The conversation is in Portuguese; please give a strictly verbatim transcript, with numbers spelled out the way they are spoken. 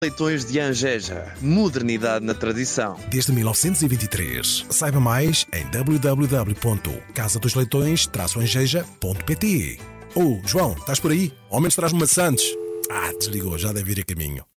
Leitões de Angeja. Modernidade na tradição. Desde mil novecentos e vinte e três. Saiba mais em w w w ponto casa dos leitões traço angeja ponto p t. Oh, João, estás por aí? Ao menos traz-me maçantes. Ah, desligou, já deve ir a caminho.